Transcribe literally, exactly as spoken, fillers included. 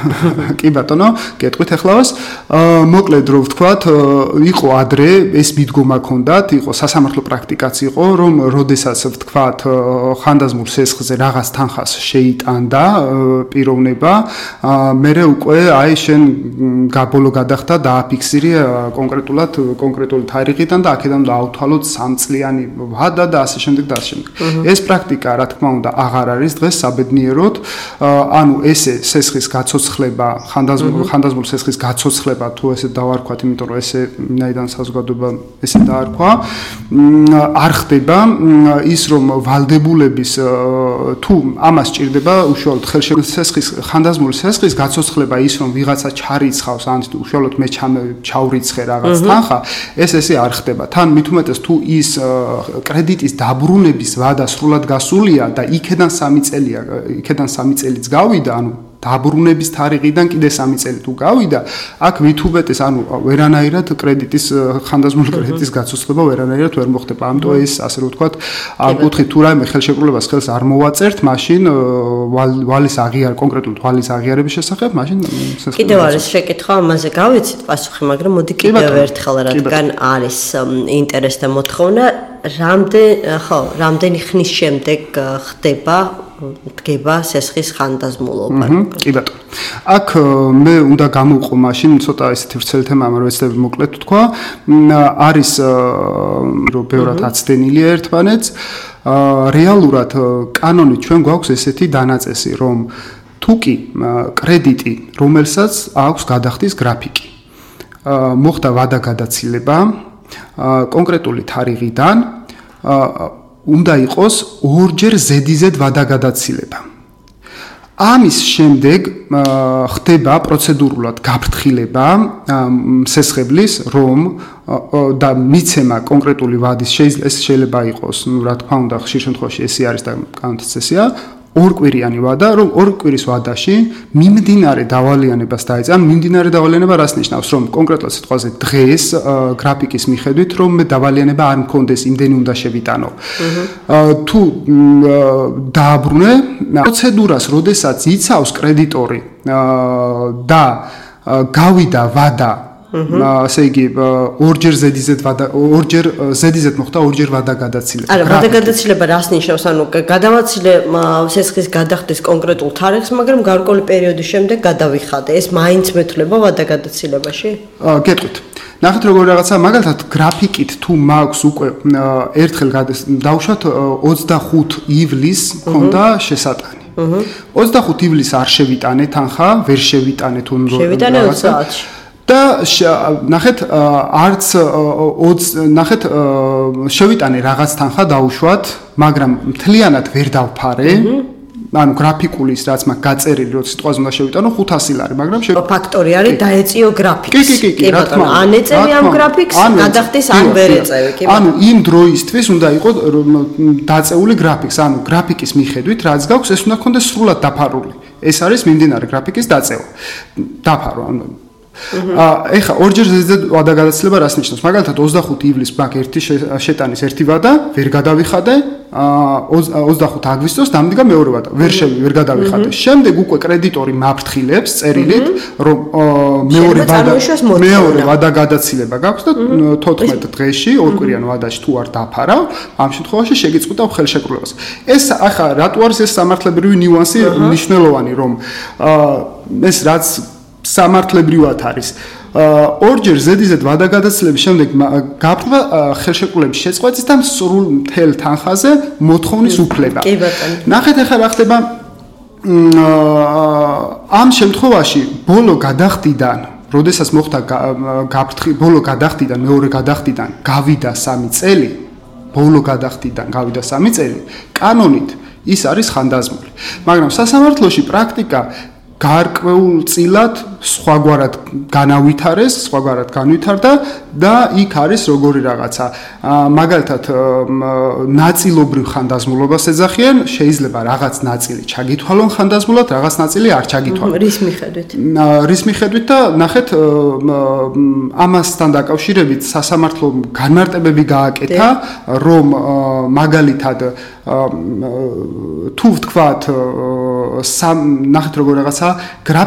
კი ბატონო, გეტყვით ახლავს. მოკლედ რო ვთქვათ, იყო ადრე ეს მიდგომა ქონდათ, იყო სასამართლო პრაქტიკაც იყო, რომ როდესაც ვთქვათ ხანდაზმულ სესხზე რაღაც თანხას შეიტანდა პიროვნება, მერე უკვე აი შენ გაბოლო გადახდა დააფიქსირე კონკრეტულად კონკრეტული თარიღიდან და აქედან დაავთვალოთ სამწლიანი ვადა და ასე შემდეგ და ასე შემდეგ. ეს პრაქტიკა რა თქმა უნდა აღარ არის დღეს საბედნიეროდ, ანუ ესე სესხის გაცოცხლება, ხანდაზმულ ხანდაზმულ სესხის გაცოცხლება თუ ესე დავარქვათ, იმიტომ რომ ესე ნაიდან საზოგადოება ესე დაარქვა, არ ხდება ის რომ ვალდებულების თუ ამას ჭირდება უშუალოდ ხელშეკრულების სესხის ხანდაზმული სესხის გაცოცხლება ის რომ ვიღაცა ჩარიცხავს ან უშუალოდ მე ჩავრიცხე რაღაც თანხა, ეს ესე არ ხდება. თან მით უმეტეს თუ ის კრედიტის დაბრუნების ვადა სრულად გასულია და იქედან სამი წელია, იქედან სამი წელიც გავიდა, ანუ დაბრუნების თარიღიდან კიდე სამი წელი თუ გავიდა, აქ მით უმეტეს, ანუ ვერანაირად კრედიტის ხანდაზმული კრედიტის გაცოცხლება ვერანაირად ვერ მოხდება. ამიტომ ეს ასე რომ ვთქვათ, ამ კუთხით თუ რაიმე ხელშეკრულებას ხელს არ მოვაწერთ, მაშინ ვალის აღიარ კონკრეტულად ვალის აღიარების შესახებ, მაშინ კიდევ არის შეკითხვა, ამაზე გავიცით პასუხი, მაგრამ მოდი კიდევ ერთხელ, რადგან არის ინტერესი და მოთხოვნა, რამდენ ხო, რამდენი ხნის შემდეგ ხდება დგება სესხის ხანდაზმულობა. კი ბატონო. აქ მე უნდა გამოვყო მაშინ ცოტა ესეთი ვრცელი თემა, მაგრამ ეცდები მოკლედ თქვა, არის რომ ბევრად აცდენილია ერთმანეთს. რეალურად კანონით ჩვენ გვაქვს ესეთი დანაწესი, რომ თუკი კრედიტი, რომელსაც აქვს გადახდის გრაფიკი, მოხდა ვადა გადაცილება კონკრეტული თარიღიდან, უნდა იყოს ორჯერ ზედიზედ ვადა გადაცილება. ამის შემდეგ ხდება პროცედურულად გაფრთხილება სესხებლის, რომ და მიცემა კონკრეტული ვადის შეიძლება იყოს, ну, რა თქმა უნდა, ხშირ შემთხვევაში ესე არის და კანონთესია, ორკვირიანი ვადა, რომ ორ კვირის ვადაში მიმდინარე დავალიანებას დაეწან. მიმდინარე დავალიანება რას ნიშნავს, რომ კონკრეტულად სიტყვაზე დღეს გრაფიკის მიხედვით, რომ მე დავალიანება არ მქონდეს, იმდენი უნდა შევიტანო. თუ დააბრუნე პროცედურას, როდესაც იცავს კრედიტორი და გავიდა ვადა, ასე იგი ორჯერ ზედიზედ ვადა ორჯერ ზედიზედ მოხდა ორჯერ ვადა გადაცილება. არა, ვადა გადაცილება რას ნიშნავს? ანუ გადავაცილე სესხის გადახდის კონკრეტულ თარიღს, მაგრამ გარკვეული პერიოდის შემდეგ გადავიხადე. ეს მაინც მეთვლება ვადა გადაცილებაში? გეტყვით. ნახეთ როგორ რაღაცა, მაგალითად გრაფიკით თუ მაქვს უკვე ერთხელ დავუშვათ ოცდახუთი ივლისს მქონდა შესატანი. ოცდახუთი ივლისს არ შევიტანე თანხა, ვერ შევიტანე თუ შევიტანე ოცდაათში. და ნახეთ არც ნახეთ შევიტანე რაღაც თანხა დაუშვათ, მაგრამ მთლიანად ვერ დავფარე. ანუ გრაფიკულის რაც მაგ გაწერილი რო სიტყვაზე უნდა შევიტანო ხუთასი ლარი, მაგრამ ფაქტორი არის დაეწიო გრაფიკს. კი, კი, კი, კი, რა თქმა უნდა. ან ეწევი ამ გრაფიკს, გადახდის ან ვერ ეწევი, კი. ანუ იმ დროისთვის უნდა იყოს დაწეული გრაფიკს, ანუ გრაფიკის მიხედვით რაც გაქვს, ეს უნდა ქონდეს სრულად დაფარული. ეს არის მიმდინარე გრაფიკის დაწევა. დაფარო, ანუ ეხა ორჯერ ზედიზედ ვადა გადაცილება რას ნიშნავს? მაგალითად ოცდახუთი ივლისს მაგ ერთი შეტანის ერთი ვადა, ვერ გადავიხადე, ოცდახუთი აგვისტოს დამდგა მეორე ვადა, ვერ შევი, ვერ გადავიხადე. შემდეგ უკვე კრედიტორი მაფრთხილებს წერილით, რომ მეორე ვადა, მეორე ვადა გადაცილება გაქვს და თოთხმეტ დღეში, ორკვირიან ვადაში თუ არ დაფარავ, ამ შემთხვევაში შეგიწყვეტავ ხელშეკრულებას. ეს ახლა რატო არის ეს სამართლებრივი ნიუანსი მნიშვნელოვანი, რომ ეს რაც სამართლებრივად არის. ორჯერ ზედიზედ ვადა გადაცილების შემდეგ გაფრთხილება ხელშეკრულების შეწყვეტის და სრულ მთელ თანხაზე მოთხოვნის უფლება. კი ბატონო. ნახეთ ახლა რა ხდება ამ შემთხვევაში ბოლო გადახდიდან, როდესაც მოხდა გაფრთხილება ბოლო გადახდიდან, მეორე გადახდიდან გავიდა სამი წელი, ბოლო გადახდიდან გავიდა სამი წელი, კანონით ის არის ხანდაზმული. მაგრამ სასამართლოში პრაქტიკა გარკვეულწილად სხვაგვარად განავითარეს, სხვაგვარად განვითარდა და იქ არის როგორი რაღაცა. მაგალითად, ნაწილობრივ ხანდაზმულობას ეძახიან, შეიძლება რაღაც ნაწილი ჩაგითვალონ ხანდაზმულად, რაღაც ნაწილი არ ჩაგითვალონ. რის მიხედვით? რის მიხედვით და ნახეთ, ამასთან დაკავშირებით სასამართლომ განმარტებები გააკეთა, რომ მაგალითად თუ ვთქვათ, ნახეთ როგორ რაღაცა